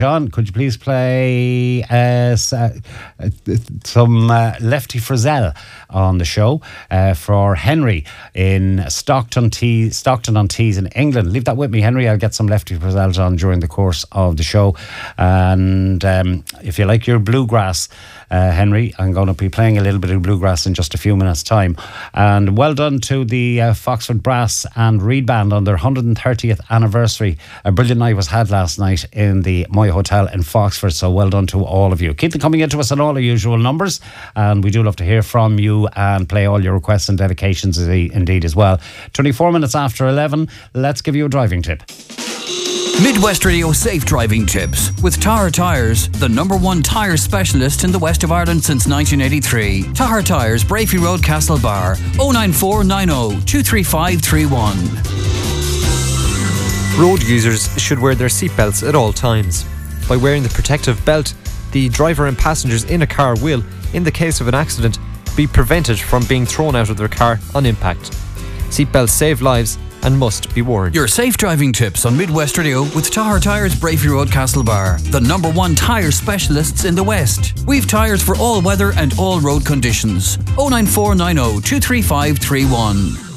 John, could you please play some Lefty Frizzell on the show for Henry in Stockton-on-Tees in England. Leave that with me, Henry. I'll get some Lefty Frizzells on during the course of the show. And if you like your bluegrass, Henry, I'm going to be playing a little bit of bluegrass in just a few minutes' time. And well done to the Foxford Brass and Reed Band on their 130th anniversary. A brilliant night was had last night in the Moya Hotel in Foxford, so well done to all of you. Keep them coming into us on all the usual numbers, and we do love to hear from you and play all your requests and dedications indeed as well. 24 minutes after 11, let's give you a driving tip. Midwest Radio Safe Driving Tips with Tahar Tyres, the #1 tyre specialist in the west of Ireland since 1983. Tahar Tyres, Brafey Road, Castlebar, 09490 23531. Road users should wear their seatbelts at all times. By wearing the protective belt, the driver and passengers in a car will, in the case of an accident, be prevented from being thrown out of their car on impact. Seatbelts save lives and must be worn. Your safe driving tips on Midwest Radio with Tahar Tyres, Brafey Road, Castlebar, the #1 tyre specialists in the West. We've tyres for all weather and all road conditions. 09490 23531.